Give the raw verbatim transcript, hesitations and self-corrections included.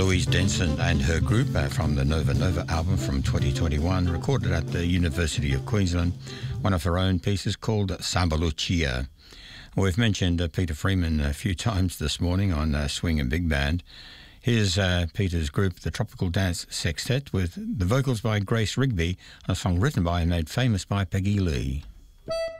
Louise Denson and her group uh, from the Nova Nova album from twenty twenty-one, recorded at the University of Queensland, one of her own pieces called Samba Lucia. We've mentioned uh, Peter Freeman a few times this morning on uh, Swing and Big Band. Here's uh, Peter's group, the Tropical Dance Sextet, with the vocals by Grace Rigby, a song written by and made famous by Peggy Lee.